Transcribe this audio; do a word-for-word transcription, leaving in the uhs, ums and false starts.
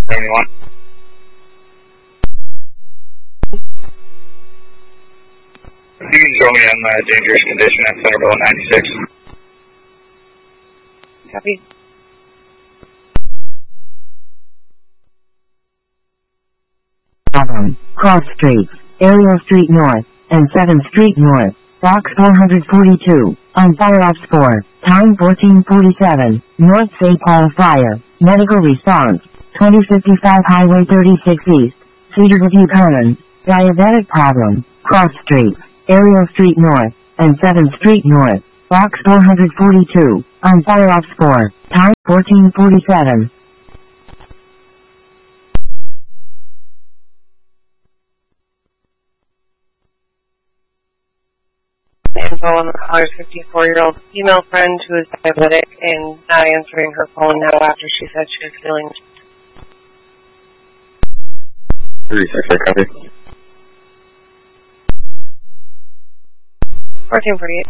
Anyone? You can show me on the dangerous condition at Centerville ninety-six. Copy. Problem. Cross Street, Ariel Street North, and seventh Street North, Box four forty-two, on Fire Ops four, time fourteen forty-seven, North Saint Paul Fire, medical response, twenty fifty-five Highway thirty-six East, Cedar View Commons, diabetic problem, Cross Street, Ariel Street North, and seventh Street North, Box four forty-two, on Fire Ops four, time fourteen forty-seven. Info on the caller's fifty-four-year-old female friend who is diabetic and not answering her phone now after she said she was feeling. thirty-six, I copy. fourteen forty-eight.